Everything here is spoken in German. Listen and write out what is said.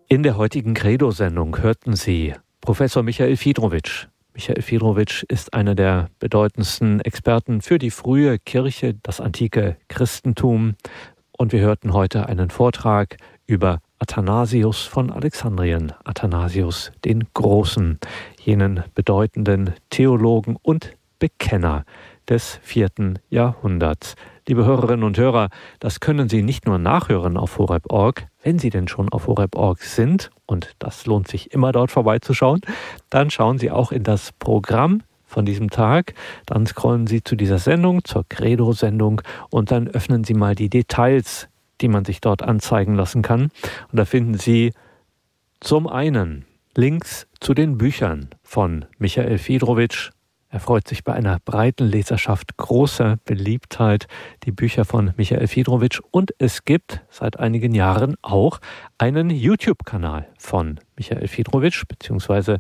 In der heutigen Credo-Sendung hörten Sie Professor Michael Fiedrowitsch. Michael Fiedrowitsch ist einer der bedeutendsten Experten für die frühe Kirche, das antike Christentum. Und wir hörten heute einen Vortrag über Athanasius von Alexandrien, Athanasius den Großen, jenen bedeutenden Theologen und Bekenner des 4. Jahrhunderts. Liebe Hörerinnen und Hörer, das können Sie nicht nur nachhören auf horeb.org, wenn Sie denn schon auf horeb.org sind, und das lohnt sich immer dort vorbeizuschauen, dann schauen Sie auch in das Programm von diesem Tag, dann scrollen Sie zu dieser Sendung, zur Credo-Sendung, und dann öffnen Sie mal die Details, die man sich dort anzeigen lassen kann. Und da finden Sie zum einen Links zu den Büchern von Michael Fiedrowitsch. Er freut sich bei einer breiten Leserschaft großer Beliebtheit, die Bücher von Michael Fiedrowitsch. Und es gibt seit einigen Jahren auch einen YouTube-Kanal von Michael Fiedrowitsch, beziehungsweise